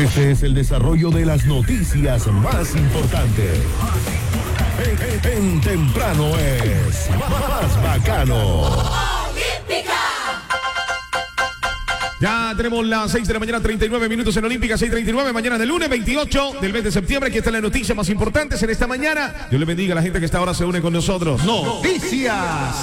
Este es el desarrollo de las noticias más importantes. En temprano es más bacano. Ya tenemos las 6 de la mañana, 39 minutos en Olímpica, 6:39, mañana de lunes 28 del mes de septiembre. Aquí están las noticias más importantes en esta mañana. Dios le bendiga a la gente que esta hora se une con nosotros. Noticias.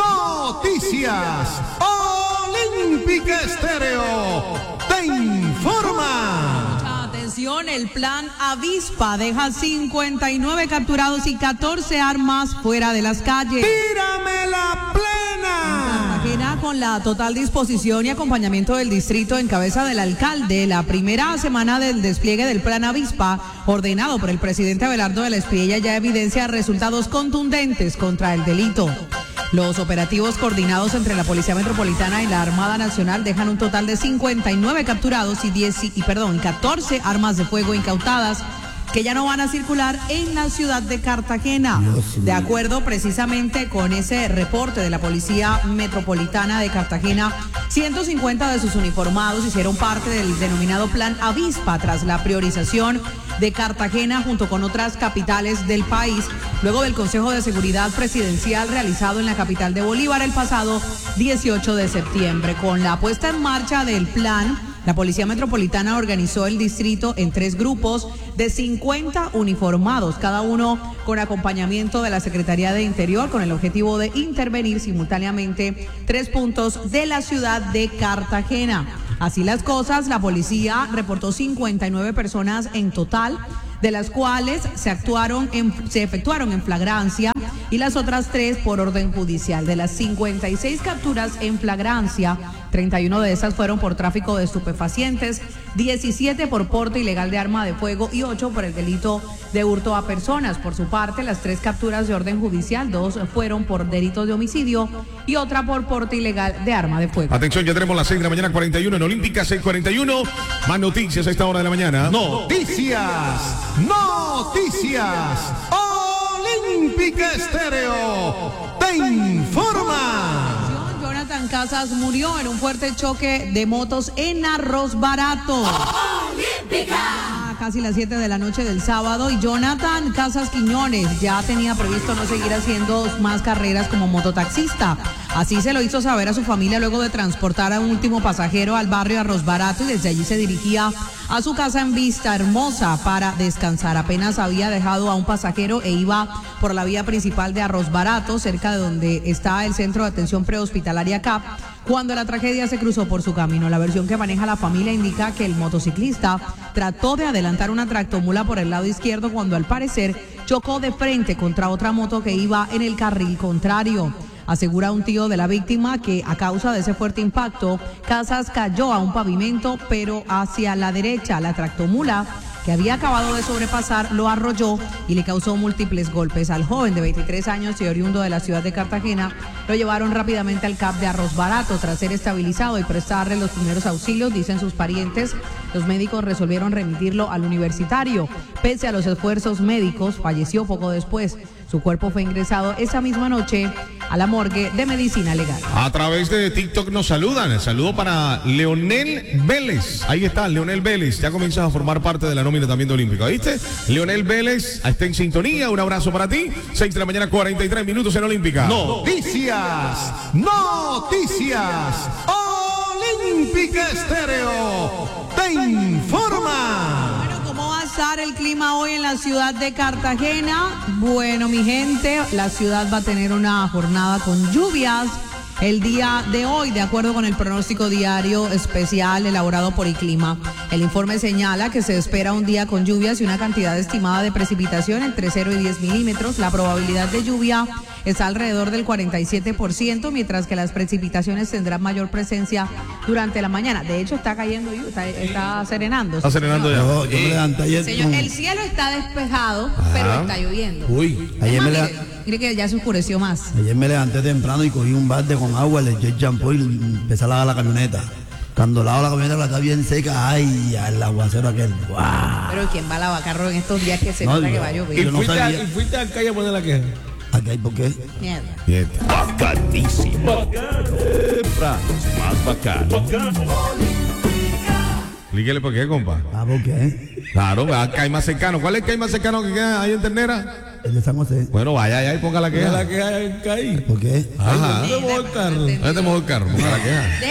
Olímpica Estéreo te informa. Mucha atención, el plan Avispa deja 59 capturados y 14 armas fuera de las calles. ¡Tírame la plena! Cartagena, con la total disposición y acompañamiento del distrito en cabeza del alcalde, la primera semana del despliegue del plan Avispa, ordenado por el presidente Abelardo de la Espriella, ya evidencia resultados contundentes contra el delito. Los operativos coordinados entre la Policía Metropolitana y la Armada Nacional dejan un total de 59 capturados y 14 armas de fuego incautadas que ya no van a circular en la ciudad de Cartagena. De acuerdo precisamente con ese reporte de la Policía Metropolitana de Cartagena, 150 de sus uniformados hicieron parte del denominado Plan Avispa tras la priorización de Cartagena junto con otras capitales del país, luego del Consejo de Seguridad Presidencial realizado en la capital de Bolívar el pasado 18 de septiembre. Con la puesta en marcha del plan, la Policía Metropolitana organizó el distrito en 3 grupos de 50 uniformados, cada uno con acompañamiento de la Secretaría de Interior, con el objetivo de intervenir simultáneamente 3 puntos de la ciudad de Cartagena. Así las cosas, la policía reportó 59 personas en total, de las cuales se efectuaron en flagrancia y las otras 3 por orden judicial. De las 56 capturas en flagrancia, 31 de esas fueron por tráfico de estupefacientes, 17 por porte ilegal de arma de fuego y 8 por el delito de hurto a personas. Por su parte, las 3 capturas de orden judicial, 2 fueron por delitos de homicidio y otra por porte ilegal de arma de fuego. Atención, ya tenemos las 6 de la mañana, 41 en Olímpica, 6:41. Más noticias a esta hora de la mañana. Noticias. Olímpica Estéreo te informa. Jonathan Casas murió en un fuerte choque de motos en Arroz Barato. Casi las 7 de la noche del sábado, y Jonathan Casas Quiñones ya tenía previsto no seguir haciendo más carreras como mototaxista. Así se lo hizo saber a su familia luego de transportar a un último pasajero al barrio Arroz Barato, y desde allí se dirigía a su casa en Vista Hermosa para descansar. Apenas había dejado a un pasajero e iba por la vía principal de Arroz Barato, cerca de donde está el Centro de Atención Prehospitalaria CAP, cuando la tragedia se cruzó por su camino. La versión que maneja la familia indica que el motociclista trató de adelantar una tractomula por el lado izquierdo cuando al parecer chocó de frente contra otra moto que iba en el carril contrario. Asegura un tío de la víctima que a causa de ese fuerte impacto, Casas cayó a un pavimento, pero hacia la derecha. La tractomula, que había acabado de sobrepasar, lo arrolló y le causó múltiples golpes. Al joven de 23 años y oriundo de la ciudad de Cartagena lo llevaron rápidamente al CAP de Arroz Barato. Tras ser estabilizado y prestarle los primeros auxilios, dicen sus parientes, los médicos resolvieron remitirlo al universitario. Pese a los esfuerzos médicos, falleció poco después. Su cuerpo fue ingresado esa misma noche a la morgue de medicina legal. A través de TikTok nos saludan. El saludo para Leonel Vélez. Ahí está, Leonel Vélez. Ya comienzas a formar parte de la nómina también de Olímpica, ¿viste? Leonel Vélez está en sintonía. Un abrazo para ti. 6 de la mañana, 43 minutos en Olímpica. Noticias. Olímpica Estéreo te informa. ¿Cómo va a estar el clima hoy en la ciudad de Cartagena? Bueno, mi gente, la ciudad va a tener una jornada con lluvias el día de hoy, de acuerdo con el pronóstico diario especial elaborado por IClima. El informe señala que se espera un día con lluvias y una cantidad estimada de precipitación entre 0 y 10 milímetros. La probabilidad de lluvia está alrededor del 47%, mientras que las precipitaciones tendrán mayor presencia durante la mañana. De hecho, está cayendo lluvia, está serenando. Está serenando ya. Yo me levanté ayer. Señor, el cielo está despejado, pero está lloviendo. Ayer mire que ya se oscureció más. Ayer me levanté temprano y cogí un balde con agua, le eché el champú y empecé a lavar la camioneta. Cuando lavo la camioneta, la está bien seca, ay, el aguacero aquel. ¡Guau! Pero ¿quién va a lavar carro en estos días que se nota que va a llover? ¿Y fuiste a calle a poner la queja? ¿Aquí hay por qué? Mierda. Bacanísimo. Más bacano. Explíquele por qué, compa. Ah, ¿por qué? Claro, acá hay más cercano. ¿Cuál es el que hay más cercano que queda ahí en Ternera? El de San José. Bueno, vaya allá y ponga la ¿Qué es queja. la que hay ahí? ¿Por qué? Ajá. ¿Dónde va el carro? ¿Dónde te mojó el carro? Ponga la queja.